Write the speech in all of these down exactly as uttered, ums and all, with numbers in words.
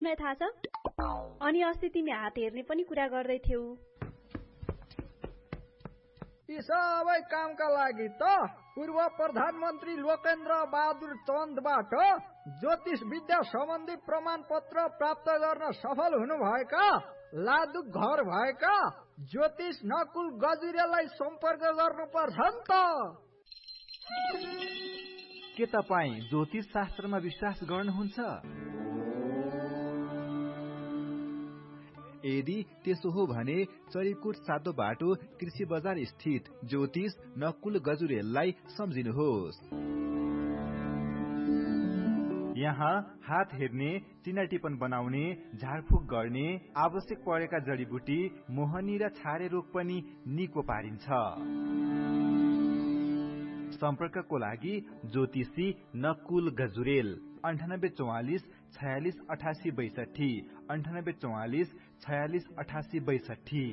मलाई थाहा छ। अनि अस्ति तिमी हात हेर्ने पनि कुरा गर्दै थियौ। यी सबै कामका लागि त पूर्व प्रधानमन्त्री लोकेन्द्र बहादुर चन्दबाट ज्योतिष विद्या सम्बन्धी प्रमाण पत्र प्राप्त गर्न सफल हुनुभएका लादुक घर भएका ज्योतिष नकुल गजुरेलाई सम्पर्क गर्नुपर्छ नि त। के तपाईँ ज्योतिष शास्त्रमा विश्वास गर्नुहुन्छ? यदि त्यसो हो भने चरीकोट सातो बाटो कृषि बजार स्थित ज्योतिष नकुल गजुरेललाई सम्झिनुहोस्। यहाँ हात हेर्ने, चिना टिपन बनाउने, झाडफुक गर्ने, आवश्यक परेका जडीबुटी, मोहनी र छारे रोग पनि निको पारिन्छ। सम्पर्कको लागि ज्योतिषी नकुल गजुरेल अन्ठानब्बे चौवालिस छयालिस अठासी बैसठी अन्ठानब्बे चौवालिस छयालिस अठासी बैसठी।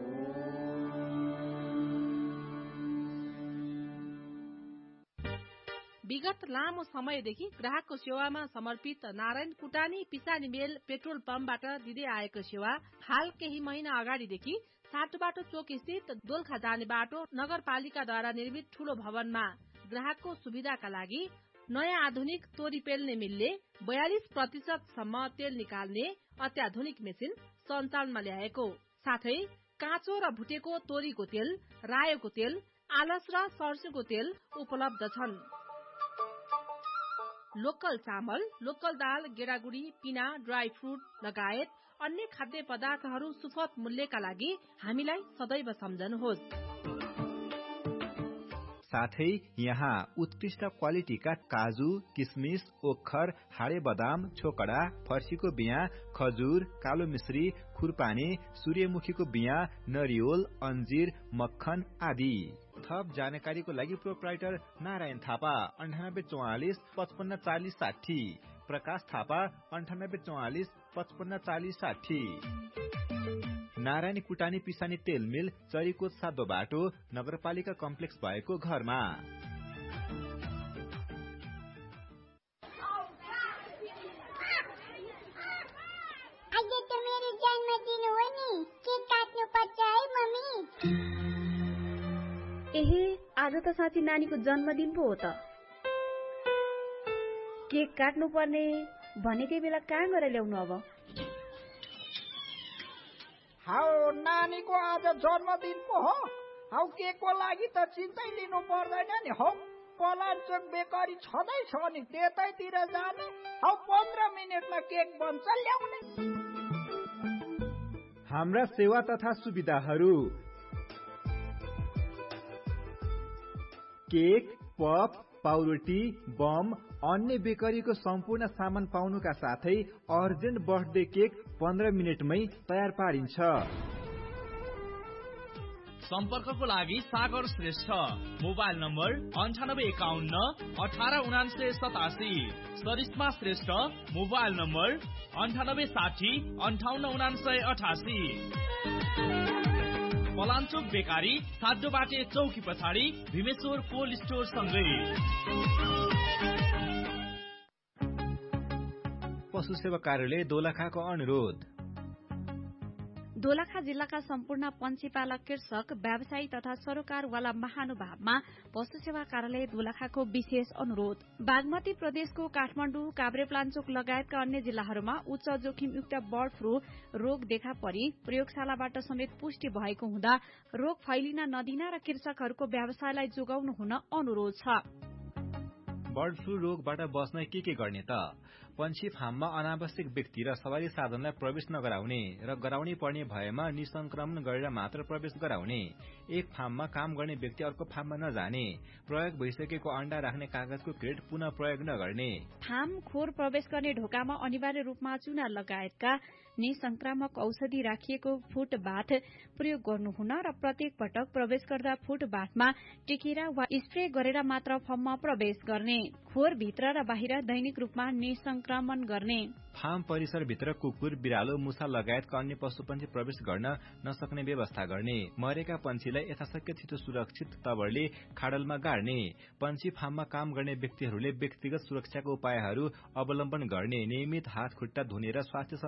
विगत लामो समयदेखि ग्राहकको सेवामा समर्पित नारायण कुटानी पिसानी मेल पेट्रोल पम्पबाट दिँदै आएको सेवा हाल केही महिना अगाडिदेखि साटोबाटो चोक स्थित दोलखा जाने बाटो नगरपालिकाद्वारा निर्मित ठूलो भवनमा ग्राहकको सुविधाका लागि नयाँ आधुनिक तोरी पेल्ने मिलले बयालिस प्रतिशत सम्म तेल निकाल्ने अत्याधुनिक मेसिन सञ्चालनमा ल्याएको साथै काँचो र भुटेको तोरीको तेल, रायोको तेल, आलस र सर्स्योको तेल उपलब्ध छन्। लोकल चामल, लोकल दाल, गेडागुडी, पिना, ड्राई फ्रुट लगायत अन्य खाद्य पदार्थहरू सुपथ मूल्यका लागि हामीलाई सदैव सम्झनुहोस्। साथै यहाँ उत्कृष्ट क्वालिटीका काजु, किसमिस, ओखर, हाडे बदाम, छोकडा, फर्सीको बिया, खजुर, कालो मिश्री, खुरपानी, सूर्यमुखीको बिया, नरिवल, अन्जीर, मक्खन आदि। थप जानकारीको लागि प्रोप्राइटर नारायण थापा अन्ठानब्बे चौवालिस पचपन्न चालिस साठी, प्रकाश थापा अन्ठानब्बे चौवालिस पचपन्न चालिस साठी। नारायण कुटानी पिसानी तेल मिल चरीकोट सातो बाटो नगरपालिका कम्प्लेक्स भएको घरमा। आज त मेरो जन्मदिन हो नि, केक काट्नु पर्छ है मम्मी। एहे, आज त साँच्ची नानीको जन्मदिन पो हो त। केक काट्नु पर्ने भनेकै बेला कहाँ गएर ल्याउनु अब? हाउ नानीको आज जन्मदिन पो हो। हाउ केकको लागि त चिन्तै लिनु पर्दैन नि। हौ पलाञ्चोक बेकरी छँदैछ नि, त्यतैतिर जाने। हौ पन्ध्र मिनटमा केक बन्छ, ल्याउने। हाम्रा सेवा तथा सुविधाहरू: केक, पप, पाउरोटी, बम, अन्य बेकरीको सम्पूर्ण सामान पाउनुका साथै अर्जेन्ट बर्थडे केक पन्ध्र मिनटमै तयार पारिन्छ। सम्पर्कको लागि सागर श्रेष्ठ, मोबाइल नम्बर अन्ठानब्बे एकाउन्न अठार उनान्सय सतासी। सरिस्मा श्रेष्ठ, मोबाइल नम्बर अन्ठानब्बे साठी अन्ठाउन्न उनान्सय अठासी। पलाञ्चोक बेकारी सातो बाटे चौकी पछाडि भीमेश्वर कोल्ड स्टोर सँगै। पशु सेवा कार्यालय दोलखाको अनुरोध। दोलखा जिल्लाका सम्पूर्ण पन्छीपालक, कृषक, व्यवसायी तथा सरोकारवाला महानुभावमा पशु सेवा कार्यालय दोलखाको विशेष अनुरोध। बागमती प्रदेशको काठमाडौँ, काभ्रेपलाञ्चोक लगायतका अन्य जिल्लाहरूमा उच्च जोखिमयुक्त बर्ड फ्लू रोग देखा परी प्रयोगशालाबाट समेत पुष्टि भएको हुँदा रोग फैलिन नदिन र कृषकहरूको व्यवसायलाई जोगाउनु हुन अनुरोध छ। बर्ड फ्लू रोगबाट बस्न के के गर्ने त? पंक्षी फार्ममा अनावश्यक व्यक्ति र सवारी साधनलाई प्रवेश नगराउने र गराउनै पर्ने भएमा निसंक्रमण गरेर मात्र प्रवेश गराउने। एक फार्ममा काम गर्ने व्यक्ति अर्को फार्ममा नजाने। प्रयोग भइसकेको अण्डा राख्ने कागजको क्रेट पुनः प्रयोग नगर्ने। फार्म खोर प्रवेश गर्ने ढोकामा अनिवार्य रूपमा चुना लगायतका निसंक्रामक औषधि राखिएको फुटबाट प्रयोग गर्नुहुन र प्रत्येक पटक प्रवेश गर्दा फुटबाटमा टेकेर वा स्प्रे गरेर मात्र फार्ममा प्रवेश गर्ने। खोर भित्र र बाहिर दैनिक रूपमा निसंक्रमण गर्ने। फार्म परिसरभित्र कुकुर, बिरालो, मुसा लगायतका अन्य पशुपन्छी प्रवेश गर्न नसक्ने व्यवस्था गर्ने। मरेका पन्छीलाई यथाशक्य छिटो सुरक्षित तवरले खाडलमा गाड्ने। पन्छी फार्ममा काम गर्ने व्यक्तिहरूले व्यक्तिगत सुरक्षाका उपायहरू अवलम्बन गर्ने। नियमित हात खुट्टा धुने र स्वास्थ्य